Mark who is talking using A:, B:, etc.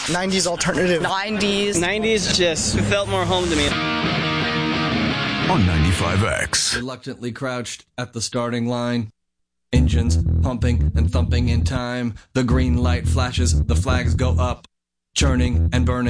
A: 90s alternative.
B: 90s just felt more home to me.
C: On 95X.
D: Reluctantly crouched at the starting line. Engines pumping and thumping in time. The green light flashes, the flags go up. Churning and burning.